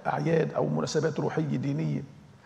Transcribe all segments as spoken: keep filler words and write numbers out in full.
أعياد أو مناسبات روحية دينية.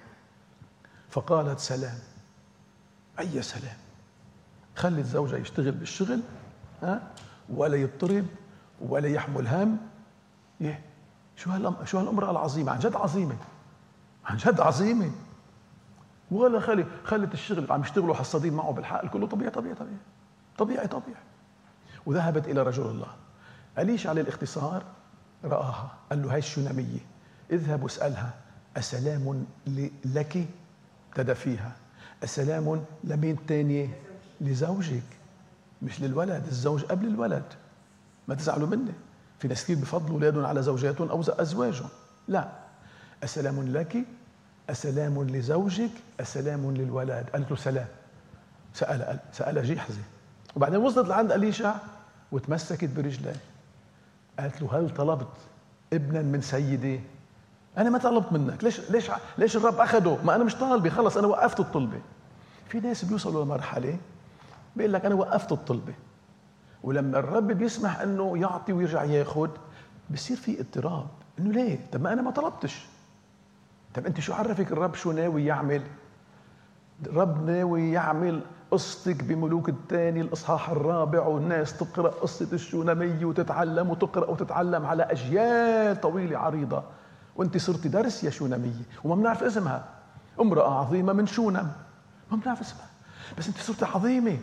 فقالت سلام. أي سلام؟ خلي الزوجة يشتغل بالشغل، ها، ولا يضطرب ولا يحمل هم. إيه شو هالأم شو هالامرأة العظيمة، عن جد عظيمة، عن جد عظيمة. ولا خلي خلت الشغل عم يشتغلوا حصادين معه بالحقل كله طبيعي طبيعي طبيعي طبيعي طبيعي. وذهبت إلى رجل الله. أليشع على الاختصار رآها، قال له هاي الشونامية، اذهب واسألها أسلام لك؟ ابتدى فيها أسلام لمين تاني؟ لزوجك، مش للولد. الزوج قبل الولد، ما تزعلوا مني. في ناس كثير بفضلوا اولادهم على زوجاتهم او ازواجهم. لا، أسلام لك، أسلام لزوجك، أسلام للولد. قالت له سلام. سأل سأل جيحزي. وبعدين وصلت لعند أليشع وتمسكت برجليه. قالت له هل طلبت ابنا من سيدي؟ أنا ما طلبت منك. ليش ليش ليش الرب أخده؟ ما أنا مش طالبة، خلص أنا وقفت الطلبة. في ناس بيوصلوا لمرحلة بيقول لك أنا وقفت الطلبة، ولما الرب بيسمح انه يعطي ويرجع ياخد بصير في اضطراب، انه ليه؟ طب ما انا ما طلبتش. طب انت شو عرفك الرب شو ناوي يعمل؟ الرب ناوي يعمل قصتك بملوك الثاني الاصحاح الرابع، والناس تقرا قصه الشوناميه وتتعلم وتقرا وتتعلم على اجيال طويله عريضه، وانت صرتي درس يا شوناميه وما بنعرف اسمها. امراه عظيمه من شونم ما بنعرف اسمها، بس انت صرتي عظيمه.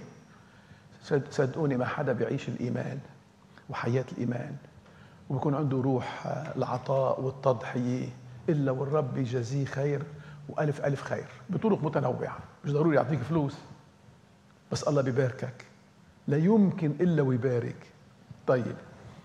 صدقوني ما حدا بيعيش الإيمان وحياة الإيمان وبيكون عنده روح العطاء والتضحية إلا والرب يجازيه خير وألف ألف خير بطرق متنوعة. مش ضروري يعطيك فلوس، بس الله بيباركك، لا يمكن إلا ويبارك. طيب،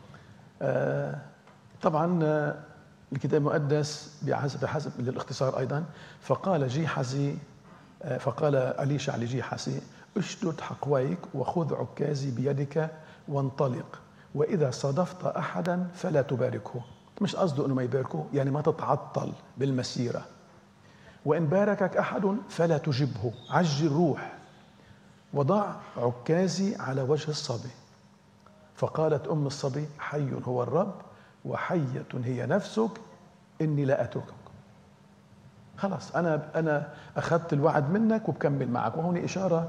آه طبعا آه الكتاب المقدس بحسب بحسب للاختصار أيضا. فقال جيحزي آه فقال أليشع لجيحزي اشدد حقويك وخذ عكازي بيدك وانطلق، وإذا صادفت أحدا فلا تباركه. مش قصده أنه ما يباركه، يعني ما تتعطل بالمسيرة. وإن باركك أحد فلا تجبه، عجل روح. وضع عكازي على وجه الصبي. فقالت أم الصبي حي هو الرب وحية هي نفسك، إني لا أتركك. خلاص أنا أنا أخذت الوعد منك وبكمل معك. وهون إشارة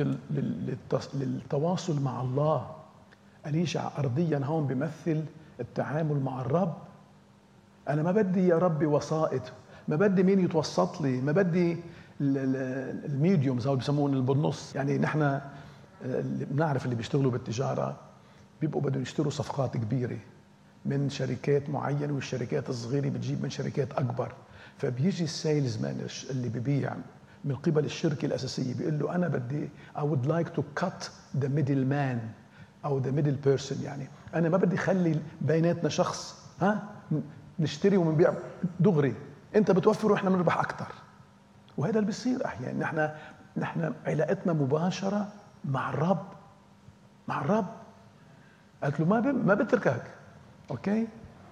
للتواصل مع الله. أليشع أرضيا هون بيمثل التعامل مع الرب. أنا ما بدي يا ربي وسائط، ما بدي مين يتوسط لي، ما بدي الميديومز أو بيسمون بالنص. يعني نحن بنعرف اللي بيشتغلوا بالتجارة بيبقوا بدهم يشتروا صفقات كبيرة من شركات معينة، والشركات الصغيرة بتجيب من شركات أكبر. فبيجي السيلز مان اللي ببيع من قبل الشركة الأساسية بيقول له أنا بدي I would like to cut the middle man أو the middle person. يعني أنا ما بدي خلي بيناتنا شخص ها نشتري ومنبيع دغري، أنت بتوفر وإحنا بنربح أكتر. وهذا اللي بيصير أحيانا. نحن نحن علاقتنا مباشرة مع الرب، مع الرب. قالت له ما ما بتركك. أوكي.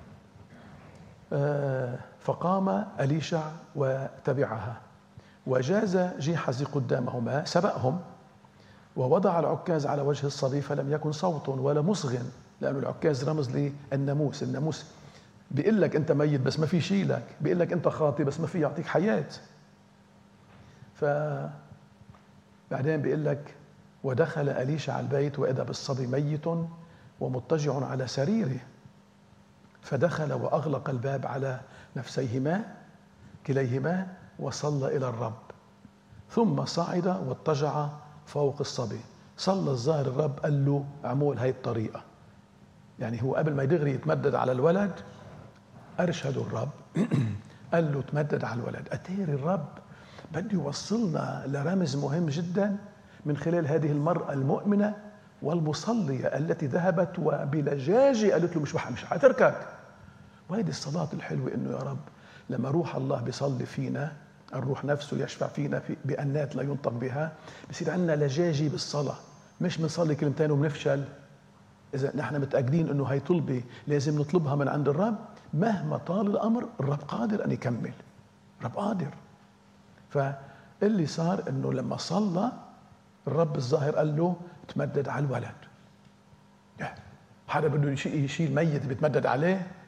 آه فقام أليشع وتبعها، وجاز جيحزي قدامهما سبقهم، ووضع العكاز على وجه الصبي فلم يكن صوت ولا مصغ، لأن العكاز رمز للناموس. الناموس بيقول لك أنت ميت بس ما في شيء لك، بيقول لك أنت خاطئ بس ما في يعطيك حياة. فبعدين بيقول لك ودخل أليشع البيت وإذا بالصبي ميت ومضطجع على سريره، فدخل وأغلق الباب على نفسيهما كليهما وصلى إلى الرب، ثم صعد واضطجع فوق الصبي. صلى الظاهر الرب قال له اعمل هاي الطريقة. يعني هو قبل ما يدغري يتمدد على الولد أرشد الرب قال له تمدد على الولد. أتير الرب بده يوصلنا لرمز مهم جدا من خلال هذه المرأة المؤمنة والمصلية التي ذهبت وبلجاجة قالت له مش مش حتركك. وهذه الصلاة الحلوة إنه يا رب لما روح الله بيصلي فينا، الروح نفسه يشفع فينا في بأنات لا ينطق بها، بصير عندنا لجاجة بالصلاة، مش بنصلي كلمتين وبنفشل. إذا نحن متأكدين إنه هي طلبة لازم نطلبها من عند الرب، مهما طال الأمر الرب قادر أن يكمل، الرب قادر. فاللي صار إنه لما صلى الرب الظاهر قال له تمدد على الولد. حدا بده يشيل ميت بيتمدد عليه؟